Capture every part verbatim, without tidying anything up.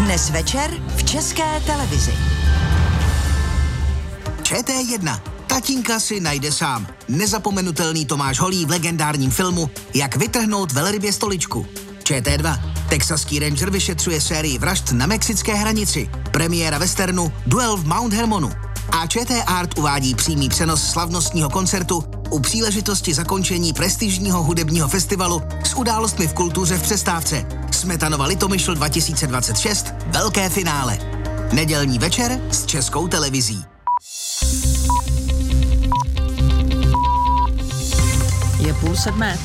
Dnes večer v České televizi. Č T jedna. Tatínka si najde sám. Nezapomenutelný Tomáš Holý v legendárním filmu Jak vytrhnout velrybě stoličku. Č T dva. Texaský ranger vyšetřuje sérii vražd na mexické hranici. Premiéra westernu Duel v Mount Hermonu. A Č T Art uvádí přímý přenos slavnostního koncertu u příležitosti zakončení prestižního hudebního festivalu s událostmi v kultuře v přestávce. Smetanova Litomyšl dva tisíce dvacet šest. Velké finále. Nedělní večer s Českou televizí. Je půl sedmé.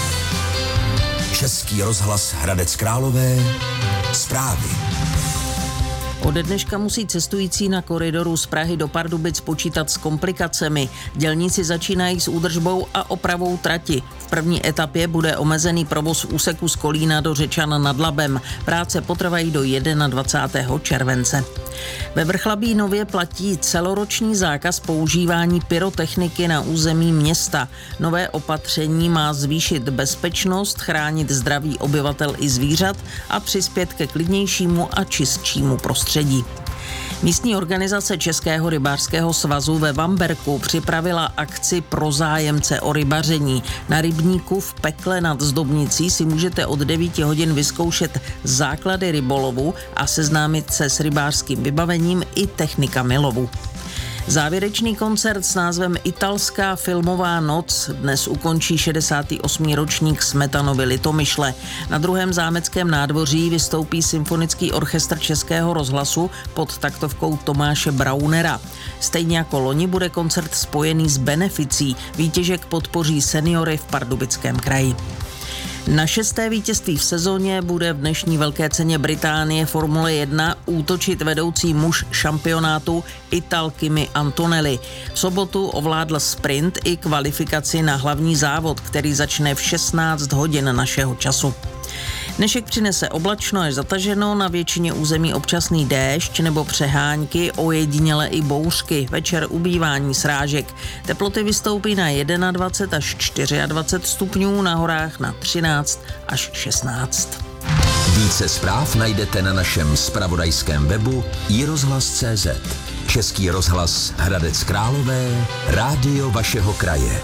Český rozhlas Hradec Králové. Zprávy. Ode dneška musí cestující na koridoru z Prahy do Pardubic počítat s komplikacemi. Dělníci začínají s údržbou a opravou trati. V první etapě bude omezený provoz v úseku z Kolína do Řečana nad Labem. Práce potrvají do dvacátého prvního července. Ve Vrchlabínově platí celoroční zákaz používání pyrotechniky na území města. Nové opatření má zvýšit bezpečnost, chránit zdraví obyvatel i zvířat a přispět ke klidnějšímu a čistšímu prostředí. Místní organizace Českého rybářského svazu ve Vamberku připravila akci pro zájemce o rybaření. Na rybníku v Pekle nad Zdobnicí si můžete od devíti hodin vyzkoušet základy rybolovu a seznámit se s rybářským vybavením i technikami lovu. Závěrečný koncert s názvem Italská filmová noc dnes ukončí šedesátý osmý ročník Smetanovy Litomyšle. Na druhém zámeckém nádvoří vystoupí symfonický orchestr Českého rozhlasu pod taktovkou Tomáše Braunera. Stejně jako loni bude koncert spojený s beneficí. Výtěžek podpoří seniory v Pardubickém kraji. Na šesté vítězství v sezóně bude v dnešní velké ceně Británie Formule jedna útočit vedoucí muž šampionátu Ital Kimi Antonelli. V sobotu ovládl sprint i kvalifikaci na hlavní závod, který začne v šestnáct hodin našeho času. Dnešek přinese oblačno až zataženo, na většině území občasný déšť nebo přehánky, ojediněle i bouřky, večer ubývání srážek. Teploty vystoupí na dvacet jedna až dvacet čtyři stupňů, na horách na třináct až šestnáct. Více zpráv najdete na našem zpravodajském webu i rozhlas tečka cé zet. Český rozhlas Hradec Králové, rádio vašeho kraje.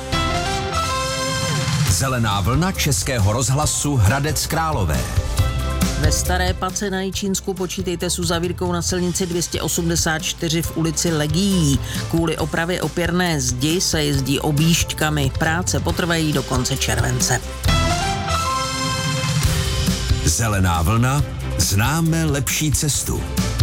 Zelená vlna Českého rozhlasu Hradec Králové. Ve Staré Pace na Jičínsku počítejte s uzavírkou na silnici dvě stě osmdesát čtyři v ulici Legií. Kvůli opravě opěrné zdi se jezdí objížďkami. Práce potrvají do konce července. Zelená vlna. Známe lepší cestu.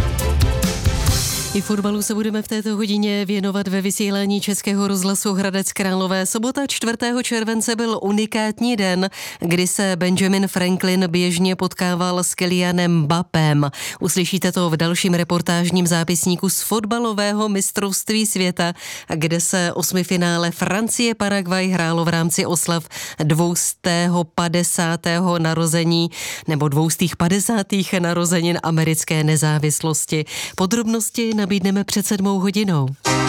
I fotbalu se budeme v této hodině věnovat ve vysílání Českého rozhlasu Hradec Králové. Sobota čtvrtého července byl unikátní den, kdy se Benjamin Franklin běžně potkával s Kylianem Mbappém. Uslyšíte to v dalším reportážním zápisníku z fotbalového mistrovství světa, kde se osmifinále Francie-Paraguay hrálo v rámci oslav dvoustého padesátého narození nebo dvoustých padesátých narozenin americké nezávislosti. Podrobnosti nabídneme před sedmou hodinou.